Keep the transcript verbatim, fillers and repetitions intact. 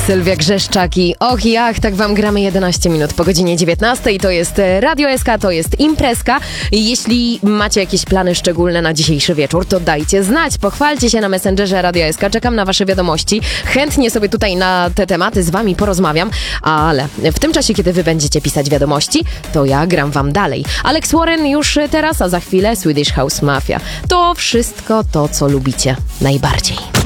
Sylwia Grzeszczak i och i ach, tak wam gramy jedenaście minut po godzinie dziewiętnastej. To jest Radio S K, to jest imprezka. Jeśli macie jakieś plany szczególne na dzisiejszy wieczór, to dajcie znać. Pochwalcie się na Messengerze Radio S K. Czekam na wasze wiadomości. Chętnie sobie tutaj na te tematy z wami porozmawiam, ale w tym czasie, kiedy wy będziecie pisać wiadomości, to ja gram wam dalej. Alex Warren już teraz, a za chwilę Swedish House Mafia. To wszystko to, co lubicie najbardziej.